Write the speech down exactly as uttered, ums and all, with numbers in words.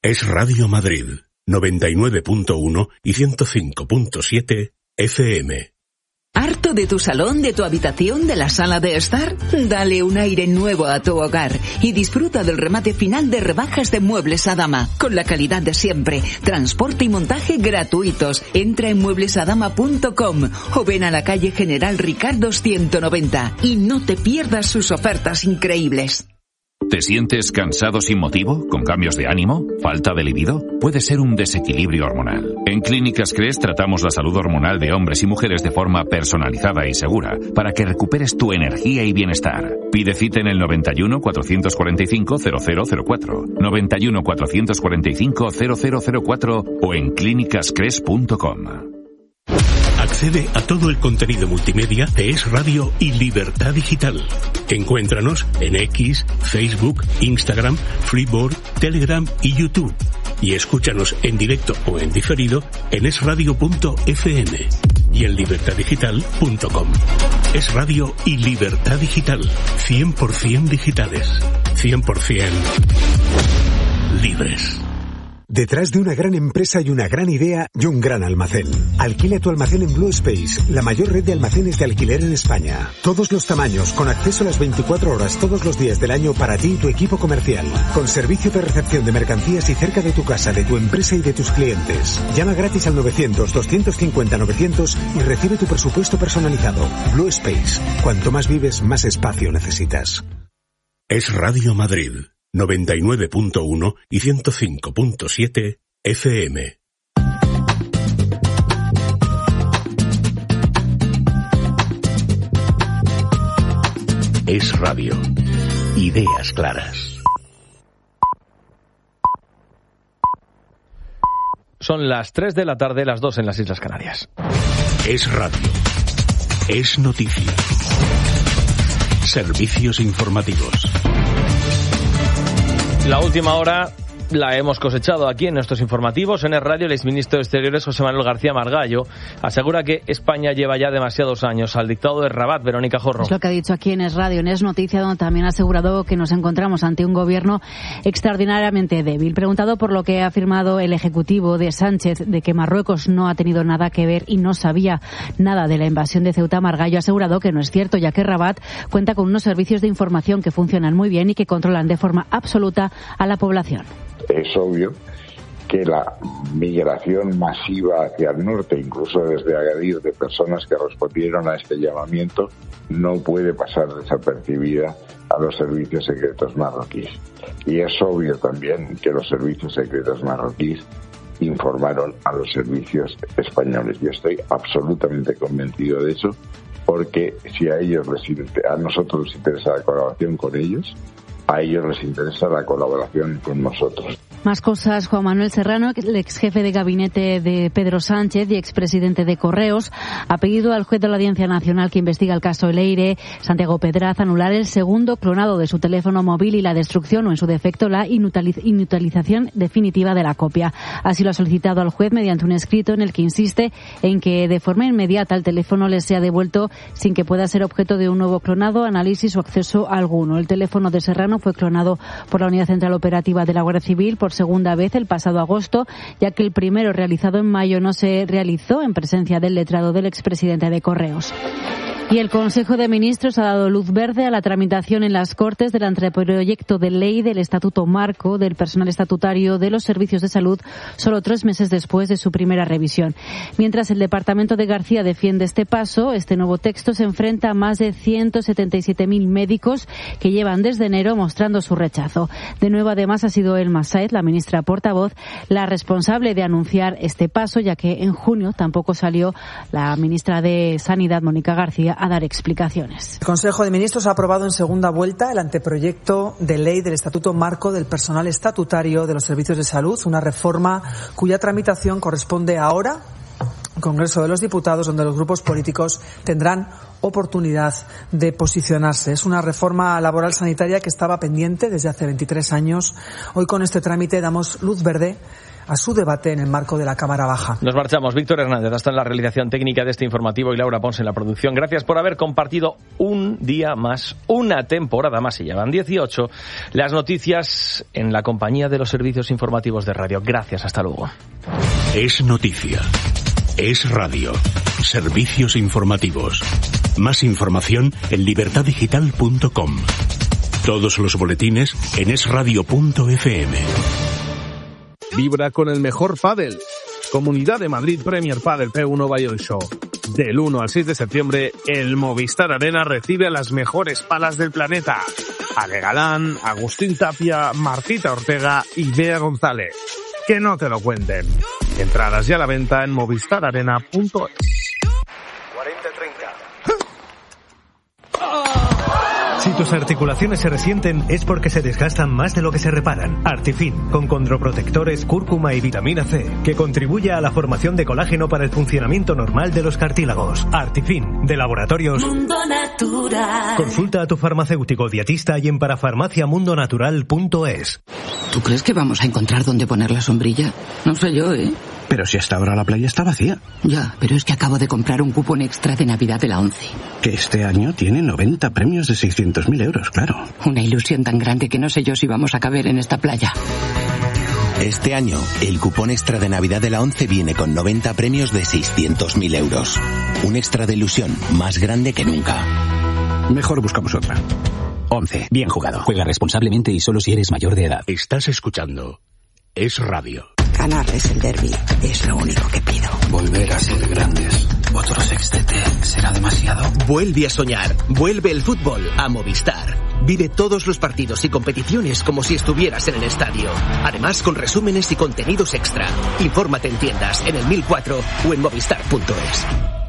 Es Radio Madrid, noventa y nueve punto uno y ciento cinco punto siete F M. ¿Harto de tu salón, de tu habitación, de la sala de estar? Dale un aire nuevo a tu hogar y disfruta del remate final de rebajas de Muebles Adama, con la calidad de siempre, transporte y montaje gratuitos. Entra en muebles adama punto com o ven a la calle General Ricardo ciento noventa y no te pierdas sus ofertas increíbles. ¿Te sientes cansado sin motivo? ¿Con cambios de ánimo? ¿Falta de libido? Puede ser un desequilibrio hormonal. En Clínicas Cres tratamos la salud hormonal de hombres y mujeres de forma personalizada y segura para que recuperes tu energía y bienestar. Pide cita en el noventa y uno, cuatrocientos cuarenta y cinco, cero cero cero cuatro, noventa y uno, cuatrocientos cuarenta y cinco, cero cero cero cuatro o en clínicas cres punto com. Accede a todo el contenido multimedia de Es Radio y Libertad Digital. Encuéntranos en X, Facebook, Instagram, Freeboard, Telegram y YouTube. Y escúchanos en directo o en diferido en es radio punto efe eme y en libertad digital punto com. Es Radio y Libertad Digital. cien por ciento digitales. cien por ciento libres. Detrás de una gran empresa hay una gran idea y un gran almacén. Alquila tu almacén en Blue Space, la mayor red de almacenes de alquiler en España. Todos los tamaños, con acceso a las veinticuatro horas todos los días del año para ti y tu equipo comercial. Con servicio de recepción de mercancías y cerca de tu casa, de tu empresa y de tus clientes. Llama gratis al novecientos, doscientos cincuenta, novecientos y recibe tu presupuesto personalizado. Blue Space. Cuanto más vives, más espacio necesitas. Es Radio Madrid, noventa y nueve punto uno y ciento cinco punto siete F M. Es Radio. Ideas claras. Son las tres de la tarde, las dos en las Islas Canarias. Es Radio. Es noticia. Servicios informativos. La última hora la hemos cosechado aquí en nuestros informativos. En el radio, el exministro de Exteriores, José Manuel García Margallo, asegura que España lleva ya demasiados años al dictado de Rabat. Verónica Jorro. Es lo que ha dicho aquí en Es Radio, en Es Noticia, donde también ha asegurado que nos encontramos ante un gobierno extraordinariamente débil. Preguntado por lo que ha afirmado el Ejecutivo de Sánchez, de que Marruecos no ha tenido nada que ver y no sabía nada de la invasión de Ceuta, Margallo ha asegurado que no es cierto, ya que Rabat cuenta con unos servicios de información que funcionan muy bien y que controlan de forma absoluta a la población. Es obvio que la migración masiva hacia el norte, incluso desde Agadir, de personas que respondieron a este llamamiento, no puede pasar desapercibida a los servicios secretos marroquíes. Y es obvio también que los servicios secretos marroquíes informaron a los servicios españoles. Yo estoy absolutamente convencido de eso, porque si a ellos les, a nosotros les interesa la colaboración con ellos, a ellos les interesa la colaboración con nosotros. Más cosas. Juan Manuel Serrano, el ex jefe de gabinete de Pedro Sánchez y expresidente de Correos, ha pedido al juez de la Audiencia Nacional que investiga el caso Leire, Santiago Pedraz, anular el segundo clonado de su teléfono móvil y la destrucción o, en su defecto, la inutiliz- inutilización definitiva de la copia. Así lo ha solicitado al juez mediante un escrito en el que insiste en que de forma inmediata el teléfono le sea devuelto sin que pueda ser objeto de un nuevo clonado, análisis o acceso alguno. El teléfono de Serrano fue clonado por la Unidad Central Operativa de la Guardia Civil por segunda vez el pasado agosto, ya que el primero, realizado en mayo, no se realizó en presencia del letrado del expresidente de Correos. Y el Consejo de Ministros ha dado luz verde a la tramitación en las Cortes del anteproyecto de ley del Estatuto Marco del personal estatutario de los servicios de salud, solo tres meses después de su primera revisión. Mientras el Departamento de García defiende este paso, este nuevo texto se enfrenta a más de ciento setenta y siete mil médicos que llevan desde enero mostrando su rechazo. De nuevo, además, ha sido Elma Sáez, la ministra portavoz, la responsable de anunciar este paso, ya que en junio tampoco salió la ministra de Sanidad, Mónica García, a dar explicaciones. El Consejo de Ministros ha aprobado en segunda vuelta el anteproyecto de ley del Estatuto Marco del personal estatutario de los servicios de salud, una reforma cuya tramitación corresponde ahora al Congreso de los Diputados, donde los grupos políticos tendrán oportunidad de posicionarse. Es una reforma laboral sanitaria que estaba pendiente desde hace veintitrés años. Hoy con este trámite damos luz verde a su debate en el marco de la Cámara Baja. Nos marchamos. Víctor Hernández hasta en la realización técnica de este informativo y Laura Pons en la producción. Gracias por haber compartido un día más, una temporada más, y ya van dieciocho, las noticias en la compañía de los servicios informativos de radio. Gracias, hasta luego. Es noticia. Es radio. Servicios informativos. Más información en libertad digital punto com. Todos los boletines en es radio punto efe eme. Vibra con el mejor pádel. Comunidad de Madrid Premier Padel P uno Bayern Show. Del uno al seis de septiembre, el Movistar Arena recibe a las mejores palas del planeta. Ale Galán, Agustín Tapia, Martita Ortega y Bea González. Que no te lo cuenten. Entradas ya a la venta en movistar arena punto es. cuarenta treinta. Si tus articulaciones se resienten es porque se desgastan más de lo que se reparan. Artifin, con condroprotectores, cúrcuma y vitamina C, que contribuye a la formación de colágeno para el funcionamiento normal de los cartílagos. Artifin, de Laboratorios Mundo Natural. Consulta a tu farmacéutico dietista y en parafarmacia mundo natural punto es. ¿Tú crees que vamos a encontrar dónde poner la sombrilla? No sé yo, ¿eh? Pero si hasta ahora la playa está vacía. Ya, pero es que acabo de comprar un cupón extra de Navidad de la ONCE. Que este año tiene noventa premios de seiscientos mil euros, claro. Una ilusión tan grande que no sé yo si vamos a caber en esta playa. Este año, el cupón extra de Navidad de la ONCE viene con noventa premios de seiscientos mil euros. Un extra de ilusión más grande que nunca. Mejor buscamos otra. ONCE, bien jugado. Juega responsablemente y solo si eres mayor de edad. Estás escuchando Es Radio. Ganarles el derbi es lo único que pido. Volver a ser grandes. Otro sextete será demasiado. Vuelve a soñar. Vuelve el fútbol a Movistar. Vive todos los partidos y competiciones como si estuvieras en el estadio. Además, con resúmenes y contenidos extra. Infórmate en tiendas, en el mil cuatro o en movistar punto es.